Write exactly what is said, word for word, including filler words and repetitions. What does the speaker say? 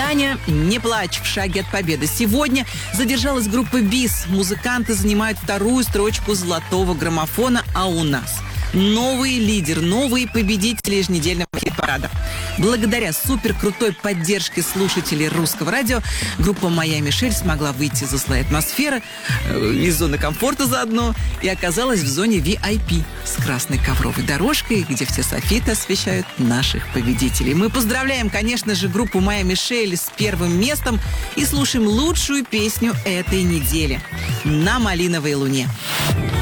Таня, не плачь, в шаге от победы. Сегодня задержалась группа БИС. Музыканты занимают вторую строчку золотого граммофона, а у нас новый лидер, новые победители еженедельного хит-парада. Благодаря суперкрутой поддержке слушателей Русского радио группа «Моя Мишель» смогла выйти из своей атмосферы, э, из зоны комфорта заодно, и оказалась в зоне ви ай пи с красной ковровой дорожкой, где все софиты освещают наших победителей. Мы поздравляем, конечно же, группу «Моя Мишель» с первым местом и слушаем лучшую песню этой недели «На малиновой луне».